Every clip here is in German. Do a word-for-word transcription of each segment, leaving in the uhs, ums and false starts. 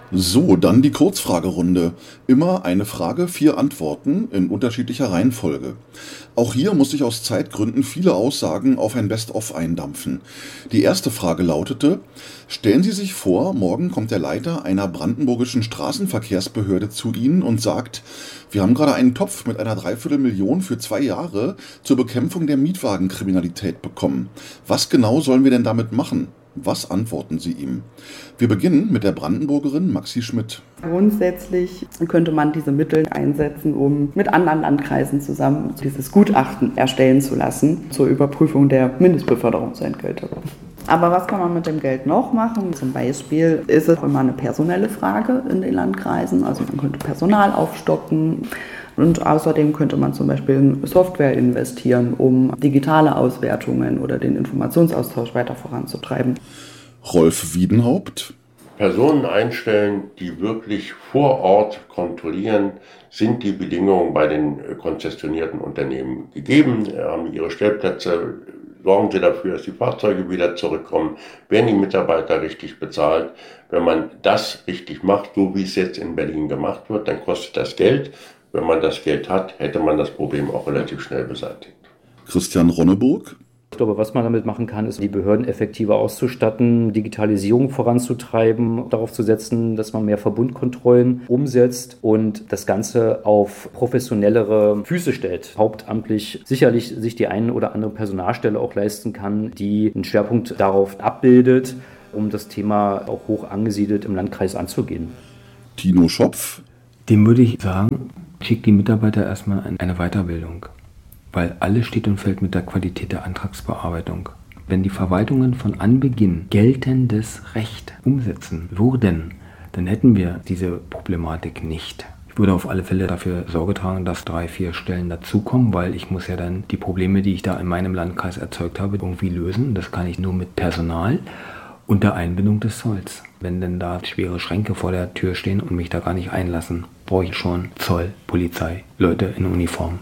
So, dann die Kurzfragerunde. Immer eine Frage, vier Antworten in unterschiedlicher Reihenfolge. Auch hier muss ich aus Zeitgründen viele Aussagen auf ein Best-of eindampfen. Die erste Frage lautete: Stellen Sie sich vor, morgen kommt der Leiter einer brandenburgischen Straßenverkehrsbehörde zu Ihnen und sagt: Wir haben gerade einen Topf mit einer Dreiviertelmillion für zwei Jahre zur Bekämpfung der Mietwagenkriminalität bekommen. Was genau sollen wir denn damit machen? Was antworten Sie ihm? Wir beginnen mit der Brandenburgerin Maxi Schmidt. Grundsätzlich könnte man diese Mittel einsetzen, um mit anderen Landkreisen zusammen dieses Gutachten erstellen zu lassen zur Überprüfung der Mindestbeförderungsentgelte. Aber was kann man mit dem Geld noch machen? Zum Beispiel ist es immer eine personelle Frage in den Landkreisen. Also man könnte Personal aufstocken. Und außerdem könnte man zum Beispiel in Software investieren, um digitale Auswertungen oder den Informationsaustausch weiter voranzutreiben. Rolf Wiedenhaupt. Personen einstellen, die wirklich vor Ort kontrollieren, sind die Bedingungen bei den konzessionierten Unternehmen gegeben, haben ihre Stellplätze, sorgen sie dafür, dass die Fahrzeuge wieder zurückkommen, werden die Mitarbeiter richtig bezahlt. Wenn man das richtig macht, so wie es jetzt in Berlin gemacht wird, dann kostet das Geld. Wenn man das Geld hat, hätte man das Problem auch relativ schnell beseitigt. Christian Ronneburg. Ich glaube, was man damit machen kann, ist, die Behörden effektiver auszustatten, Digitalisierung voranzutreiben, darauf zu setzen, dass man mehr Verbundkontrollen umsetzt und das Ganze auf professionellere Füße stellt. Hauptamtlich sicherlich sich die eine oder andere Personalstelle auch leisten kann, die einen Schwerpunkt darauf abbildet, um das Thema auch hoch angesiedelt im Landkreis anzugehen. Tino Schopf. Dem würde ich sagen, schickt die Mitarbeiter erstmal in eine Weiterbildung, weil alles steht und fällt mit der Qualität der Antragsbearbeitung. Wenn die Verwaltungen von Anbeginn geltendes Recht umsetzen würden, dann hätten wir diese Problematik nicht. Ich würde auf alle Fälle dafür Sorge tragen, dass drei, vier Stellen dazukommen, weil ich muss ja dann die Probleme, die ich da in meinem Landkreis erzeugt habe, irgendwie lösen. Das kann ich nur mit Personal und der Einbindung des Zolls. Wenn denn da schwere Schränke vor der Tür stehen und mich da gar nicht einlassen, brauche ich schon Zoll, Polizei, Leute in Uniform.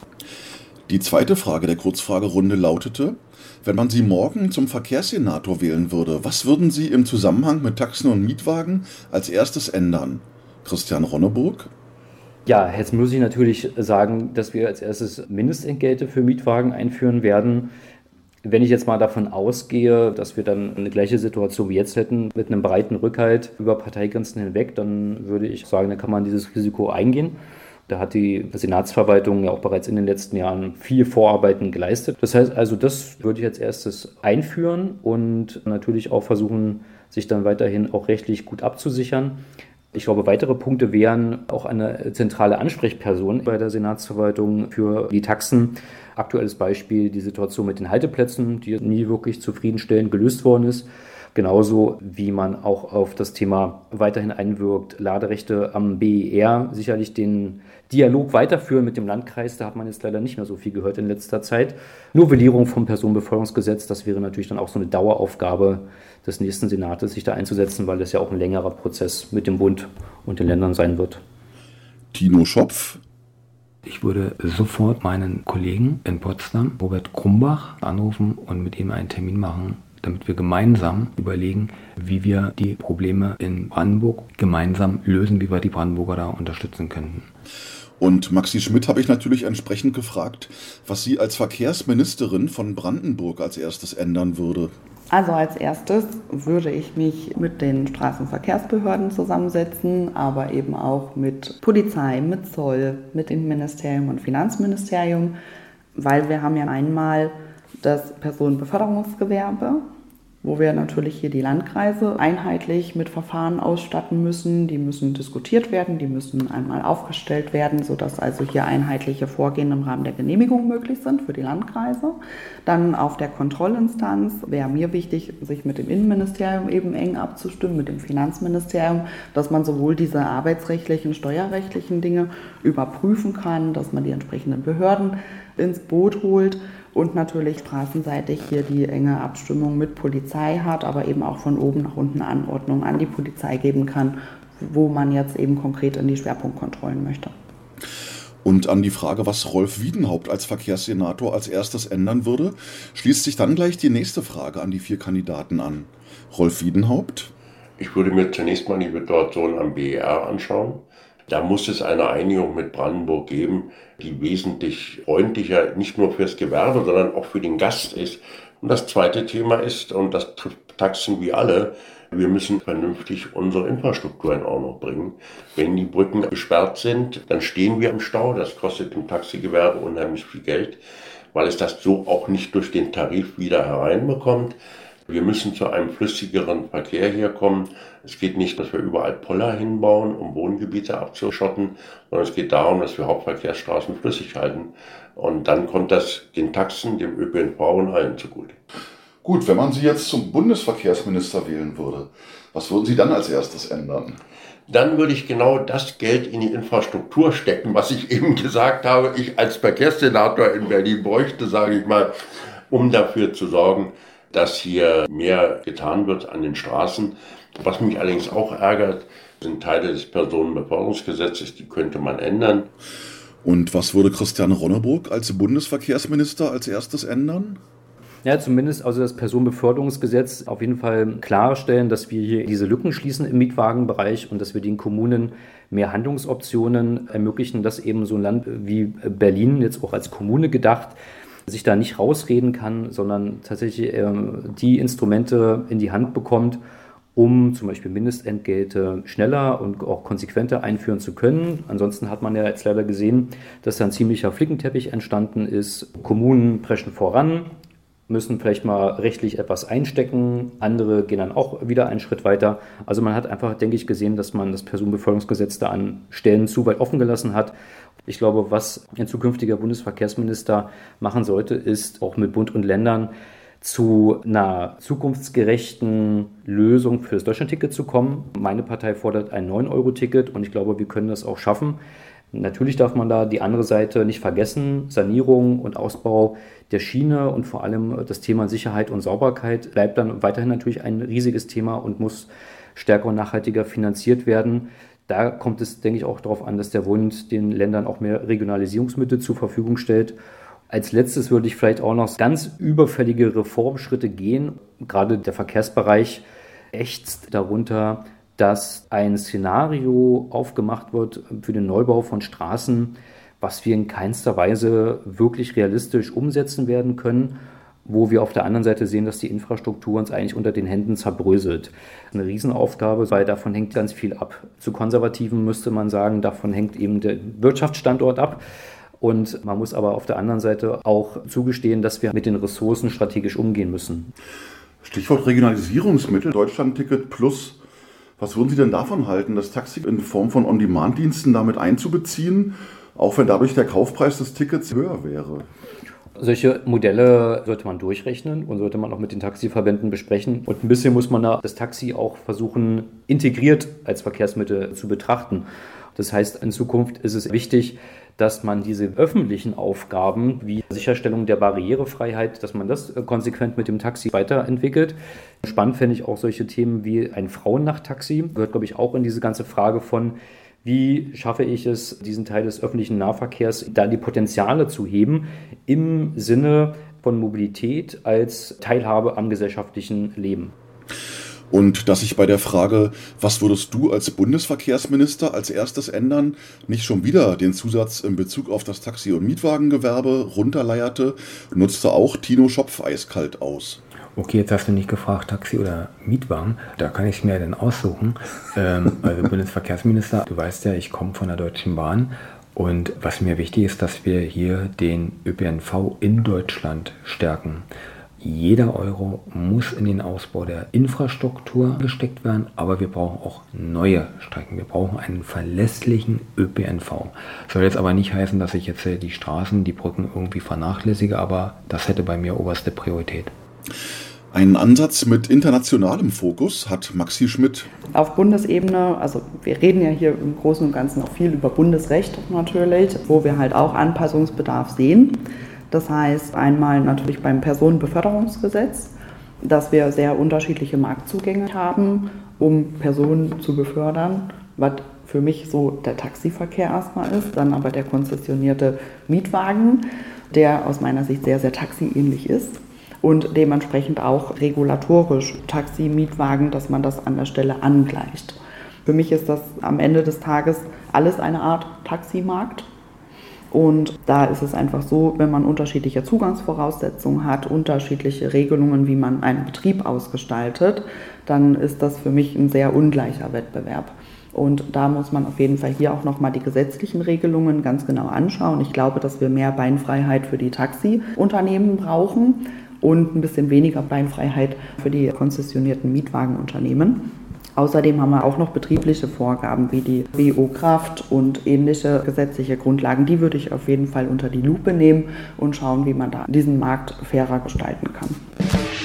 Die zweite Frage der Kurzfragerunde lautete: Wenn man Sie morgen zum Verkehrssenator wählen würde, was würden Sie im Zusammenhang mit Taxen und Mietwagen als erstes ändern? Christian Ronneburg. Ja, jetzt muss ich natürlich sagen, dass wir als erstes Mindestentgelte für Mietwagen einführen werden. Wenn ich jetzt mal davon ausgehe, dass wir dann eine gleiche Situation wie jetzt hätten, mit einem breiten Rückhalt über Parteigrenzen hinweg, dann würde ich sagen, dann kann man dieses Risiko eingehen. Da hat die Senatsverwaltung ja auch bereits in den letzten Jahren viel Vorarbeiten geleistet. Das heißt also, das würde ich als erstes einführen und natürlich auch versuchen, sich dann weiterhin auch rechtlich gut abzusichern. Ich glaube, weitere Punkte wären auch eine zentrale Ansprechperson bei der Senatsverwaltung für die Taxen. Aktuelles Beispiel die Situation mit den Halteplätzen, die nie wirklich zufriedenstellend gelöst worden ist. Genauso wie man auch auf das Thema weiterhin einwirkt, Laderechte am B E R, sicherlich den Dialog weiterführen mit dem Landkreis. Da hat man jetzt leider nicht mehr so viel gehört in letzter Zeit. Novellierung vom Personenbeförderungsgesetz, das wäre natürlich dann auch so eine Daueraufgabe des nächsten Senates, sich da einzusetzen, weil das ja auch ein längerer Prozess mit dem Bund und den Ländern sein wird. Tino Schopf. Ich würde sofort meinen Kollegen in Potsdam, Robert Krumbach, anrufen und mit ihm einen Termin machen, damit wir gemeinsam überlegen, wie wir die Probleme in Brandenburg gemeinsam lösen, wie wir die Brandenburger da unterstützen könnten. Und Maxi Schmidt habe ich natürlich entsprechend gefragt, was sie als Verkehrsministerin von Brandenburg als erstes ändern würde. Also als erstes würde ich mich mit den Straßenverkehrsbehörden zusammensetzen, aber eben auch mit Polizei, mit Zoll, mit dem Innenministerium und Finanzministerium, weil wir haben ja einmal das Personenbeförderungsgewerbe, wo wir natürlich hier die Landkreise einheitlich mit Verfahren ausstatten müssen. Die müssen diskutiert werden, die müssen einmal aufgestellt werden, sodass also hier einheitliche Vorgehen im Rahmen der Genehmigung möglich sind für die Landkreise. Dann auf der Kontrollinstanz wäre mir wichtig, sich mit dem Innenministerium eben eng abzustimmen, mit dem Finanzministerium, dass man sowohl diese arbeitsrechtlichen, steuerrechtlichen Dinge überprüfen kann, dass man die entsprechenden Behörden ins Boot holt und natürlich straßenseitig hier die enge Abstimmung mit Polizei hat, aber eben auch von oben nach unten Anordnungen an die Polizei geben kann, wo man jetzt eben konkret in die Schwerpunktkontrollen möchte. Und an die Frage, was Rolf Wiedenhaupt als Verkehrssenator als erstes ändern würde, schließt sich dann gleich die nächste Frage an die vier Kandidaten an. Rolf Wiedenhaupt. Ich würde mir zunächst mal die Situation am B E R anschauen. Da muss es eine Einigung mit Brandenburg geben, die wesentlich freundlicher nicht nur fürs Gewerbe, sondern auch für den Gast ist. Und das zweite Thema ist, und das trifft Taxen wie alle, wir müssen vernünftig unsere Infrastruktur in Ordnung bringen. Wenn die Brücken gesperrt sind, dann stehen wir im Stau. Das kostet im Taxigewerbe unheimlich viel Geld, weil es das so auch nicht durch den Tarif wieder hereinbekommt. Wir müssen zu einem flüssigeren Verkehr hier kommen. Es geht nicht, dass wir überall Poller hinbauen, um Wohngebiete abzuschotten, sondern es geht darum, dass wir Hauptverkehrsstraßen flüssig halten. Und dann kommt das den Taxen, dem Ö P N V und allen zugute. Gut, wenn man Sie jetzt zum Bundesverkehrsminister wählen würde, was würden Sie dann als erstes ändern? Dann würde ich genau das Geld in die Infrastruktur stecken, was ich eben gesagt habe, ich als Verkehrssenator in Berlin bräuchte, sage ich mal, um dafür zu sorgen, dass hier mehr getan wird an den Straßen. Was mich allerdings auch ärgert, sind Teile des Personenbeförderungsgesetzes, die könnte man ändern. Und was würde Christian Ronneburg als Bundesverkehrsminister als erstes ändern? Ja, zumindest also das Personenbeförderungsgesetz auf jeden Fall klarstellen, dass wir hier diese Lücken schließen im Mietwagenbereich und dass wir den Kommunen mehr Handlungsoptionen ermöglichen, dass eben so ein Land wie Berlin, jetzt auch als Kommune gedacht, sich da nicht rausreden kann, sondern tatsächlich äh, die Instrumente in die Hand bekommt, um zum Beispiel Mindestentgelte schneller und auch konsequenter einführen zu können. Ansonsten hat man ja jetzt leider gesehen, dass da ein ziemlicher Flickenteppich entstanden ist. Kommunen preschen voran, müssen vielleicht mal rechtlich etwas einstecken, andere gehen dann auch wieder einen Schritt weiter. Also man hat einfach, denke ich, gesehen, dass man das Personenbeförderungsgesetz da an Stellen zu weit offen gelassen hat. Ich glaube, was ein zukünftiger Bundesverkehrsminister machen sollte, ist auch mit Bund und Ländern zu einer zukunftsgerechten Lösung für das Deutschlandticket zu kommen. Meine Partei fordert ein neun Euro Ticket und ich glaube, wir können das auch schaffen. Natürlich darf man da die andere Seite nicht vergessen. Sanierung und Ausbau der Schiene und vor allem das Thema Sicherheit und Sauberkeit bleibt dann weiterhin natürlich ein riesiges Thema und muss stärker und nachhaltiger finanziert werden. Da kommt es, denke ich, auch darauf an, dass der Bund den Ländern auch mehr Regionalisierungsmittel zur Verfügung stellt. Als letztes würde ich vielleicht auch noch ganz überfällige Reformschritte gehen. Gerade der Verkehrsbereich ächzt darunter, dass ein Szenario aufgemacht wird für den Neubau von Straßen, was wir in keinster Weise wirklich realistisch umsetzen werden können, wo wir auf der anderen Seite sehen, dass die Infrastruktur uns eigentlich unter den Händen zerbröselt. Eine Riesenaufgabe, weil davon hängt ganz viel ab. Zu Konservativen müsste man sagen, davon hängt eben der Wirtschaftsstandort ab. Und man muss aber auf der anderen Seite auch zugestehen, dass wir mit den Ressourcen strategisch umgehen müssen. Stichwort Regionalisierungsmittel, Deutschlandticket plus. Was würden Sie denn davon halten, das Taxi in Form von On-Demand-Diensten damit einzubeziehen, auch wenn dadurch der Kaufpreis des Tickets höher wäre? Solche Modelle sollte man durchrechnen und sollte man auch mit den Taxiverbänden besprechen. Und ein bisschen muss man da das Taxi auch versuchen, integriert als Verkehrsmittel zu betrachten. Das heißt, in Zukunft ist es wichtig, dass man diese öffentlichen Aufgaben wie Sicherstellung der Barrierefreiheit, dass man das konsequent mit dem Taxi weiterentwickelt. Spannend fände ich auch solche Themen wie ein Frauennachttaxi. Gehört, glaube ich, auch in diese ganze Frage von, wie schaffe ich es, diesen Teil des öffentlichen Nahverkehrs, da die Potenziale zu heben, im Sinne von Mobilität als Teilhabe am gesellschaftlichen Leben. Und dass sich bei der Frage, was würdest du als Bundesverkehrsminister als erstes ändern, nicht schon wieder den Zusatz in Bezug auf das Taxi- und Mietwagengewerbe runterleierte, nutzte auch Tino Schopf eiskalt aus. Okay, jetzt hast du nicht gefragt, Taxi oder Mietwagen. Da kann ich mir dann aussuchen. Ähm, also Bundesverkehrsminister, du weißt ja, ich komme von der Deutschen Bahn. Und was mir wichtig ist, dass wir hier den Ö P N V in Deutschland stärken. Jeder Euro muss in den Ausbau der Infrastruktur gesteckt werden, aber wir brauchen auch neue Strecken. Wir brauchen einen verlässlichen Ö P N V. Soll jetzt aber nicht heißen, dass ich jetzt die Straßen, die Brücken irgendwie vernachlässige, aber das hätte bei mir oberste Priorität. Einen Ansatz mit internationalem Fokus hat Maxi Schmidt. Auf Bundesebene, also wir reden ja hier im Großen und Ganzen auch viel über Bundesrecht natürlich, wo wir halt auch Anpassungsbedarf sehen. Das heißt einmal natürlich beim Personenbeförderungsgesetz, dass wir sehr unterschiedliche Marktzugänge haben, um Personen zu befördern, was für mich so der Taxiverkehr erstmal ist, dann aber der konzessionierte Mietwagen, der aus meiner Sicht sehr, sehr taxiähnlich ist. und dementsprechend auch regulatorisch Taxi-Mietwagen, dass man das an der Stelle angleicht. Für mich ist das am Ende des Tages alles eine Art Taximarkt. Und da ist es einfach so, wenn man unterschiedliche Zugangsvoraussetzungen hat, unterschiedliche Regelungen, wie man einen Betrieb ausgestaltet, dann ist das für mich ein sehr ungleicher Wettbewerb. Und da muss man auf jeden Fall hier auch nochmal die gesetzlichen Regelungen ganz genau anschauen. Ich glaube, dass wir mehr Beinfreiheit für die Taxiunternehmen brauchen und ein bisschen weniger Beinfreiheit für die konzessionierten Mietwagenunternehmen. Außerdem haben wir auch noch betriebliche Vorgaben wie die W O-Kraft und ähnliche gesetzliche Grundlagen. Die würde ich auf jeden Fall unter die Lupe nehmen und schauen, wie man da diesen Markt fairer gestalten kann.